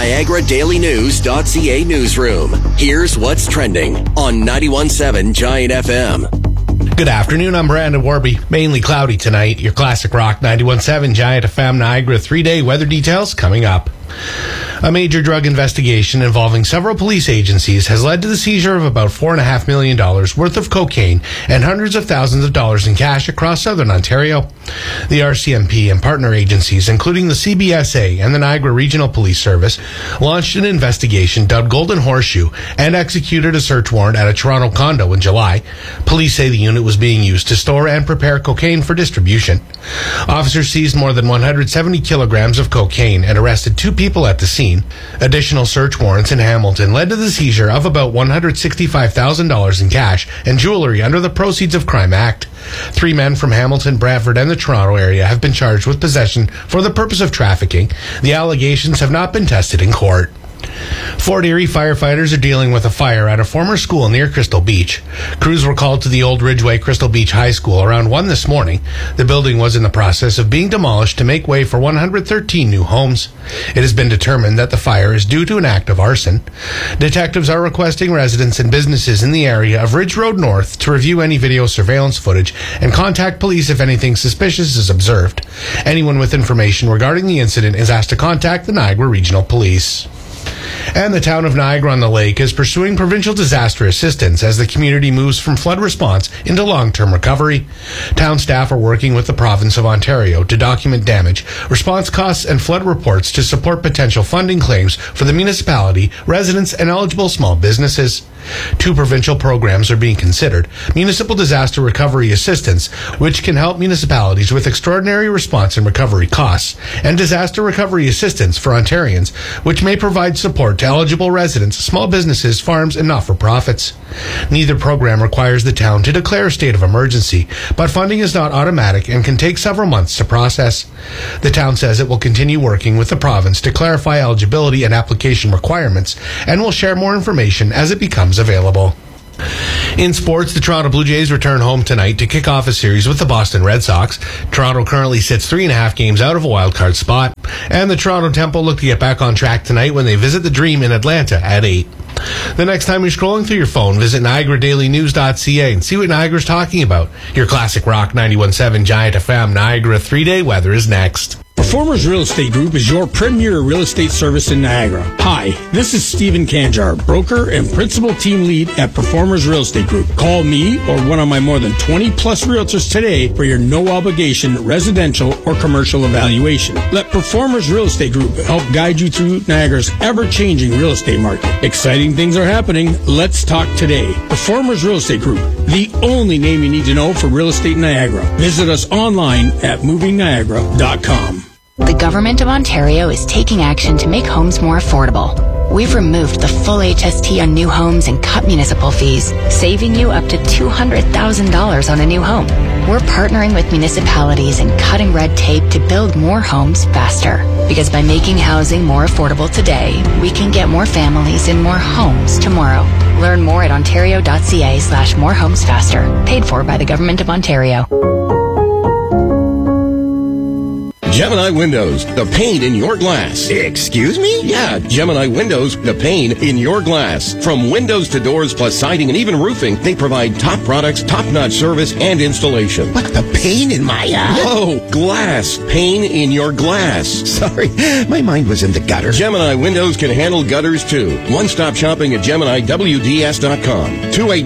NiagaraDailyNews.ca newsroom. Here's what's trending on 91.7 Giant FM. Good afternoon, I'm Brandon Warby. Mainly cloudy tonight. Your classic rock 91.7 Giant FM Niagara 3-day weather details coming up. A major drug investigation involving several police agencies has led to the seizure of about $4.5 million worth of cocaine and hundreds of thousands of dollars in cash across southern Ontario. The RCMP and partner agencies, including the CBSA and the Niagara Regional Police Service, launched an investigation dubbed Golden Horseshoe and executed a search warrant at a Toronto condo in July. Police say the unit was being used to store and prepare cocaine for distribution. Officers seized more than 170 kilograms of cocaine and arrested 2 people at the scene. Additional search warrants in Hamilton led to the seizure of about $165,000 in cash and jewelry under the Proceeds of Crime Act. 3 men from Hamilton, Brantford, and the Toronto area have been charged with possession for the purpose of trafficking. The allegations have not been tested in court. Fort Erie firefighters are dealing with a fire at a former school near Crystal Beach. Crews were called to the old Ridgeway Crystal Beach High School around 1 this morning. The building was in the process of being demolished to make way for 113 new homes. It has been determined that the fire is due to an act of arson. Detectives are requesting residents and businesses in the area of Ridge Road North to review any video surveillance footage and contact police if anything suspicious is observed. Anyone with information regarding the incident is asked to contact the Niagara Regional Police. And the town of Niagara-on-the-Lake is pursuing provincial disaster assistance as the community moves from flood response into long-term recovery. Town staff are working with the province of Ontario to document damage, response costs, and flood reports to support potential funding claims for the municipality, residents, and eligible small businesses. 2 provincial programs are being considered: Municipal Disaster Recovery Assistance, which can help municipalities with extraordinary response and recovery costs, and Disaster Recovery Assistance for Ontarians, which may provide support to eligible residents, small businesses, farms, and not-for-profits. Neither program requires the town to declare a state of emergency, but funding is not automatic and can take several months to process. The town says it will continue working with the province to clarify eligibility and application requirements, and will share more information as it becomes available. In sports, the Toronto Blue Jays return home tonight to kick off a series with the Boston Red Sox. Toronto currently sits 3.5 games out of a wildcard spot, and the Toronto Temple look to get back on track tonight when they visit the Dream in Atlanta at 8. The next time you're scrolling through your phone, visit NiagaraDailyNews.ca and see what Niagara's talking about. Your classic rock 91.7 Giant FM Niagara 3-day weather is next. Performers Real Estate Group is your premier real estate service in Niagara. Hi, this is Stephen Kanjar, broker and principal team lead at Performers Real Estate Group. Call me or one of my more than 20-plus realtors today for your no-obligation residential or commercial evaluation. Let Performers Real Estate Group help guide you through Niagara's ever-changing real estate market. Exciting things are happening. Let's talk today. Performers Real Estate Group, the only name you need to know for real estate in Niagara. Visit us online at movingniagara.com. The Government of Ontario is taking action to make homes more affordable. We've removed the full HST on new homes and cut municipal fees, saving you up to $200,000 on a new home. We're partnering with municipalities and cutting red tape to build more homes faster. Because by making housing more affordable today, we can get more families in more homes tomorrow. Learn more at ontario.ca/morehomesfaster. Paid for by the Government of Ontario. Gemini Windows, the pane in your glass. Excuse me? Yeah, Gemini Windows, the pane in your glass. From windows to doors plus siding and even roofing, they provide top products, top-notch service, and installation. What, the pane in my eye? Oh, glass. Pane in your glass. Sorry, my mind was in the gutter. Gemini Windows can handle gutters, too. One-stop shopping at GeminiWDS.com.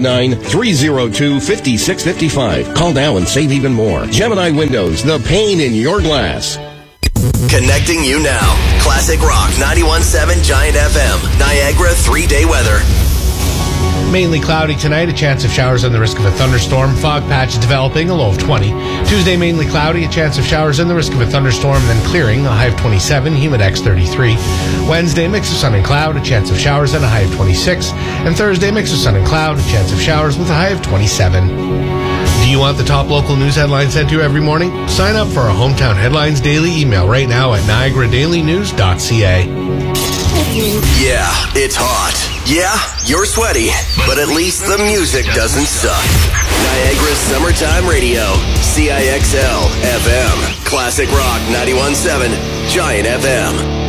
289-302-5655. Call now and save even more. Gemini Windows, the pane in your glass. Connecting you now. Classic Rock 91.7 Giant FM. Niagara 3-day weather. Mainly cloudy tonight, a chance of showers and the risk of a thunderstorm. Fog patch developing, a low of 20. Tuesday, mainly cloudy, a chance of showers and the risk of a thunderstorm, then clearing, a high of 27, Humidex 33. Wednesday, mix of sun and cloud, a chance of showers and a high of 26. And Thursday, mix of sun and cloud, a chance of showers with a high of 27. Do you want the top local news headlines sent to you every morning? Sign up for our Hometown Headlines daily email right now at NiagaraDailyNews.ca. Yeah, it's hot. Yeah, you're sweaty. But at least the music doesn't suck. Niagara's Summertime Radio. CIXL FM. Classic Rock 91.7 Giant FM.